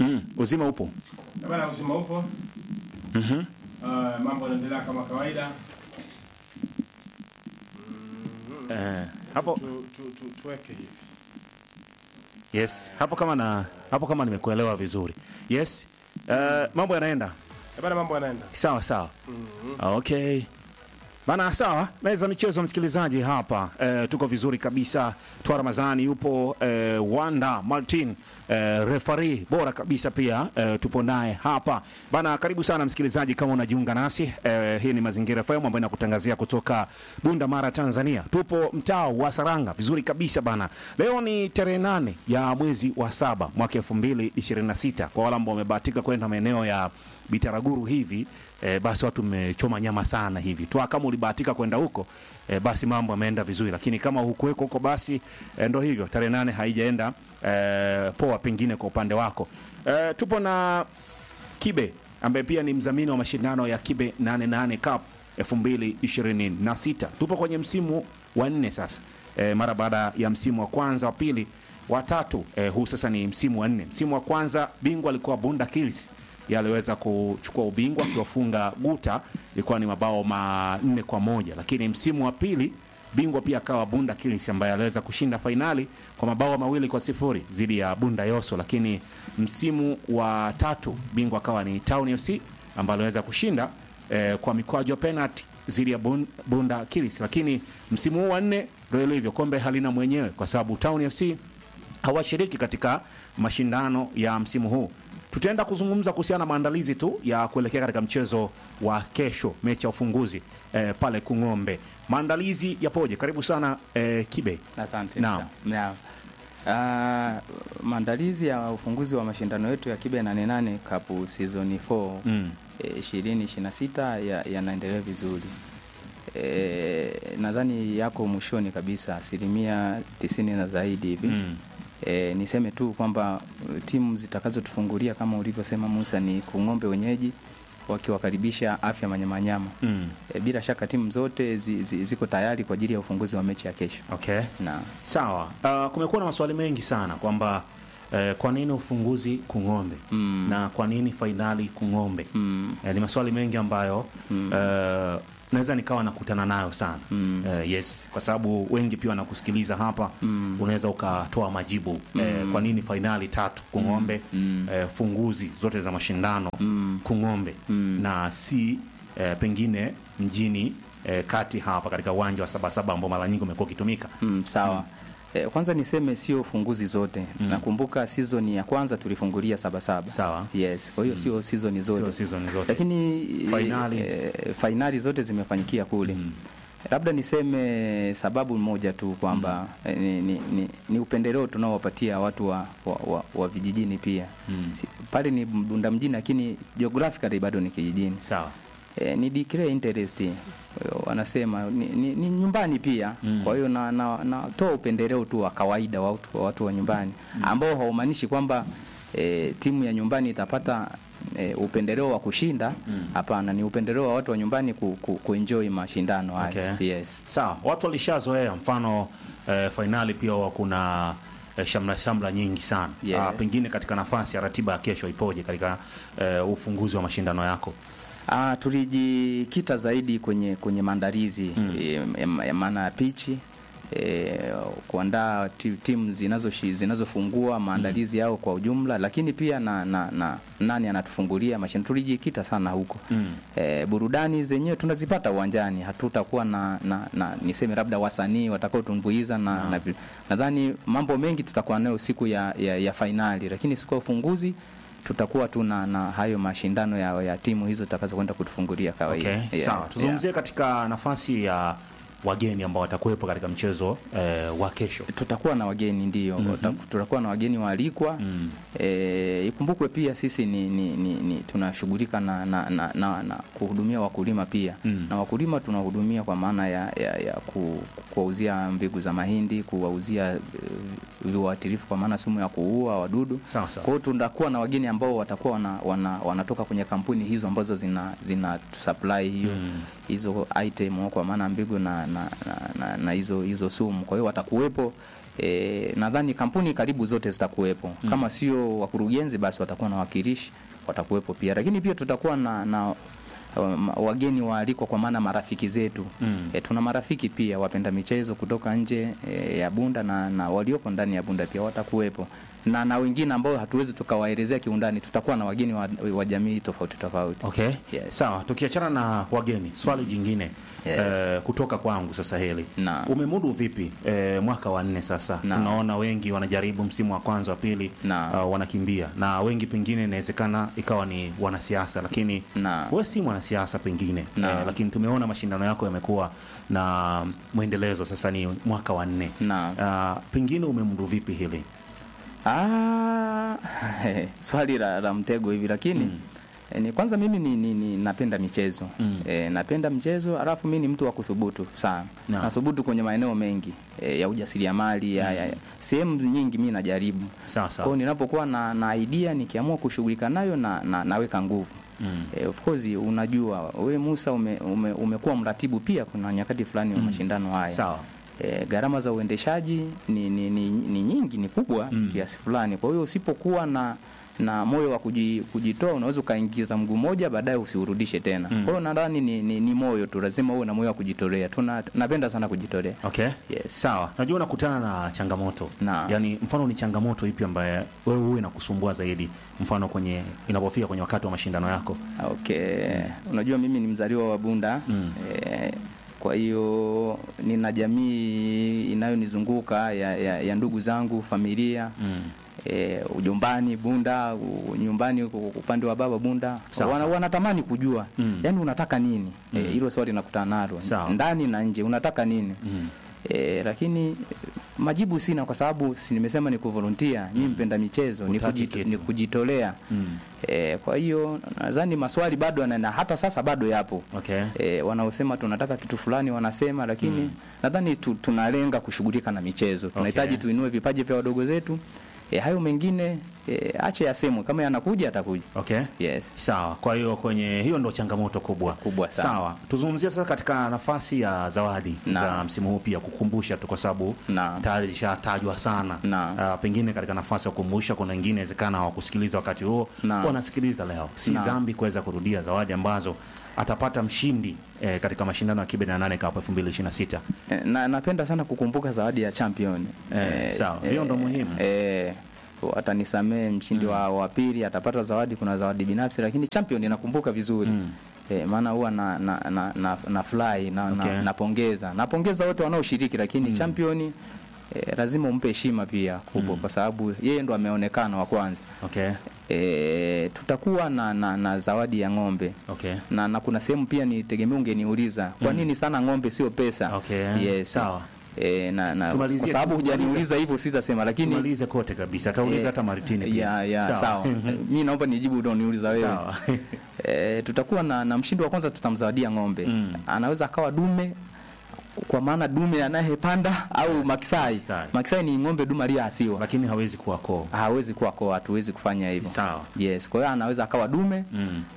Uzima upo. Bwana, uzima upo. Mambo yanaendelea kama kawaida. Hapo Tuweke hivi. yes, hapo kama nimekuelewa vizuri. Yes. Mambo yanaenda. Bwana, mambo yanaenda. Sawa. Okay. Bana, sawa. Meza michezo msikilizaji hapa. Tuko vizuri kabisa. Twa Ramadhani yupo, Wanda Martin, referee bora kabisa pia, tupo naye hapa. Bana, karibu sana msikilizaji kama unajiunga nasi. Hii ni Mazingira FM ambayo inakutangazia kutoka Bunda Mara, Tanzania. Tupo mtaa wa Saranga vizuri kabisa bana. Leo ni tarehe 8 ya mwezi wa 7 mwaka 2026. Kwa wale ambao wamebahatika kwenda maeneo ya Bitaraguru hivi, basi watu mmechoma nyama sana hivi. Twa kama ulibahatika kwenda huko, basi mambo yameenda vizuri, lakini kama hukuweko huko basi ndio hivyo, tarehe 8 haijaenda poa pengine kwa upande wako. Tupo na Kibe ambaye pia ni mdhamini wa mashindano ya Kibe 88 Cup 2026. Tupo kwenye msimu wa 4 sasa. Mara baada ya msimu wa kwanza, wa pili, wa tatu, huu sasa ni msimu wa 4. Msimu wa kwanza bingwa alikuwa Bunda Kills, yaliweza kuchukua ubingwa akiwafunga Guta, ilikuwa ni mabao 4-1, lakini msimu wa pili bingwa pia akawa Bunda Kills ambaye aliweza kushinda fainali kwa mabao 2-0 dhidi ya Bunda Yoso, lakini msimu wa tatu bingwa akawa ni Town FC ambaye aliweza kushinda kwa mikwaju ya penalty dhidi ya Bunda Kills, lakini msimu huu wa 4 ndio ilivyo, kombe halina mwenyewe kwa sababu Town FC hawashiriki katika mashindano ya msimu huu. Tutaenda kuzungumza kuhusiana na maandalizi tu ya kuelekea katika mchezo wa kesho, mechi ya ufunguzi pale Kung'ombe. Maandalizi yapoje? Karibu sana Kibe. Asante. Naam. Maandalizi ya ufunguzi wa mashindano yetu ya Kibe 88 Cup season 4 2026 yanaendelea vizuri. Nadhani yako mwishoni kabisa, 90% na zaidi hivi. Niseme tu kwamba timu zitakazotufungulia kama ulivyosema Musa ni Kung'ombe wenyeji wakiwakaribisha Afya Manyamanyama. Bila shaka timu zote ziko tayari kwa ajili ya ufunguzi wa mechi ya kesho. Okay. Na sawa. Kumekuwa na maswali mengi sana kwamba kwa nini ufunguzi Kung'ombe na kwa nini fainali Kung'ombe? Ni maswali mengi ambayo naweza nikawa nakutana nayo sana. Yes, kwa sababu wengi pia wanakusikiliza hapa, unaweza ukatoa majibu. Kwa nini fainali 3 Kung'ombe, funguzi zote za mashindano Kung'ombe, na si pengine mjini kati hapa katika uwanja wa Sabasaba ambao mara nyingi umekuwa ukitumika. Sawa. Kwanza niseme sio funguzi zote. Nakumbuka season ya kwanza tulifungulia Sabasaba. Sawa. Yes, kwa hiyo sio season zote. Sio season zote. Lakini finali zote zimefanyikia kule. Labda niseme sababu moja tu kwamba ni upendeleo tunaowapatia watu wa vijijini pia. Pale ni Bunda mjini lakini geographically bado ni kijijini. Sawa. Ni declare interest, wanasema ni nyumbani pia. Kwa hiyo na toa upendeleo tu wa kawaida wa watu wa nyumbani ambao haumaanishi kwamba timu ya nyumbani itapata upendeleo wa kushinda. Hapana, ni upendeleo wa watu wa nyumbani kuenjoy mashindano haya. Okay. Yes. Sawa, watu walishazoea mfano finali pia kuna shamla nyingi sana. Yes. Pengine katika nafasi ya ratiba ya kesho ipoje katika ufunguzi wa mashindano yako? Tulijikita zaidi kwenye maandalizi maana ya pichi, kuandaa timu zinazofungua maandalizi yao kwa ujumla, lakini pia na nani anatufungulia mashindano. Tulijikita sana huko. Burudani zenyewe tunazipata uwanjani, hatutakuwa na niseme labda wasanii watakao tumbuiza nadhani mambo mengi tutakuwa nayo siku ya finali, lakini siku ya ufunguzi tutakuwa na hayo mashindano ya timu hizo takazo kwenda kutufungulia kawaida. Okay. Sawa. Tuzungumzie katika nafasi ya wageni ambao watakuwepo katika mchezo wa kesho. Tutakuwa na wageni ndio. Tutakuwa na wageni waalikwa. Ikumbukwe pia sisi ni tunashughulika na kuhudumia wakulima pia. Na wakulima tunahudumia kwa maana ya kuwauzia mbegu za mahindi, kuwauzia viuatilifu kwa maana sumu ya kuua wadudu. Kwa hiyo tutakuwa na wageni ambao watakuwa wanatoka kwenye kampuni hizo ambazo zina supply hizo item kwa maana mbegu na hizo sumu. Kwa hiyo watakuwepo nadhani kampuni karibu zote zitakuwepo. Kama sio wakurugenzi basi watakuwa na wakilishi watakuwepo pia. Lakini pia tutakuwa na wageni waalikwa kwa maana marafiki zetu. Tuna marafiki pia wapenda michezo kutoka nje ya Bunda na waliopo ndani ya Bunda pia watakuwepo. Na wengine ambao hatuwezi tukawaelezea kiundani, tutakuwa na wageni wa jamii tofauti tofauti. Okay. Yes. Sawa, tukiachana na wageni, swali jingine kutoka kwangu sasa hili. Umemudu vipi mwaka wa 4 sasa? Tunaona wengi wanajaribu msimu wa kwanza wa pili wanakimbia, na wengi pengine inawezekana ikawa ni wanasiasa, lakini wewe si mwanasiasa pengine. Lakini tumeona mashindano yako yamekuwa na muendelezo, sasa ni mwaka wa 4. Pengine umemudu vipi hili? Swali la mtego hivi, lakini ni kwanza mimi ni napenda michezo. Napenda mchezo, alafu mimi ni mtu wa kuthubutu sana. Nathubutu kwenye maeneo mengi ya ujasiriamali, ya sehemu nyingi mimi najaribu. Sawa. Kwa ninapokuwa na idea nikiamua kushughulika nayo naweka nguvu. Of course unajua wewe Musa umekuwa mratibu pia kuna nyakati fulani wa mashindano haya. Sawa. Gharama za uendeshaji ni nyingi, ni kubwa kiasi fulani. Kwa hiyo usipokuwa na moyo wa kujitoa unaweza ukaingiza mguu mmoja baadaye usiurudishe tena. Kwa hiyo nadhani ni moyo tu, lazima uwe na moyo wa kujitolea. Napenda sana kujitolea. Okay. Yes. Sawa. Najua unakutana na changamoto. Yaani mfano ni changamoto ipi ambaye wewe inakusumbua zaidi? Mfano inapofika kwenye wakati wa mashindano yako. Okay. Unajua mimi ni mzaliwa wa Bunda. Kwa hiyo nina jamii inayonizunguka ya ndugu zangu, familia. Ujombani Bunda, nyumbani upande wa baba Bunda. Wanatamani kujua yani unataka nini? Hilo swali nakutana nalo ndani na nje, unataka nini? Lakini majibu sina, kwa sababu nimesema ni kuvolunteer. Mimi mpenda michezo, ni kujitolea. Kwa hiyo nadhani maswali bado na hata sasa bado yapo. Okay. Wanaosema tunataka kitu fulani wanasema, lakini nadhani tunalenga kushughulika na michezo. Tunahitaji tuinue vipaji vya wadogo zetu. Hayo mengine ache yasemwe, kama yanakuja atakuja. Okay. Yes. Sawa. Kwa hiyo hiyo ndio changamoto kubwa sana. Sawa. Tuzungumzie sasa katika nafasi ya zawadi za msimu huu pia, kukumbusha tu kwa sababu tayari ishatajwa sana. Pengine katika nafasi ya kukumbusha, kuna wengine inawezekana hawakusikiliza wakati huo, wanasikiliza leo. Si dhambi kuweza kurudia zawadi ambazo atapata mshindi katika mashindano ya Kibe 8 Cup 2026. Napenda sana kukumbuka zawadi ya champion. Sawa. Hiyo ndio muhimu. Atanisamee mshindi wa pili atapata zawadi, kuna zawadi binafsi, lakini champion nakumbuka vizuri. Maana huwa na fly napongeza wote wanaoshiriki, lakini champion lazima umpe heshima pia kubwa, kwa sababu yeye ndo ameonekana wa kwanza. Okay. Tutakuwa na zawadi ya ng'ombe. Okay. Na kuna sehemu pia nitegemea ungeniuliza kwa nini sana ng'ombe sio pesa. Okay. Yes. Sawa. Kwa sababu hujaniuliza hivyo sitasema, lakini tumalize kote kabisa. Atauliza hata Martini pia. Sawa. Mimi naomba nijibu ndio niuliza wewe. Sawa. Tutakuwa na mshindi wa kwanza, tutamzawadia ng'ombe. Anaweza akawa dume, kwa maana dume anayepanda, au Makisai. Makisai ni ng'ombe dume aliyeasiwa, lakini hawezi kuwa koo. Hawezi kuwa koo, hatuwezi kufanya hivyo. Sawa. Yes, kwa hiyo anaweza akawa dume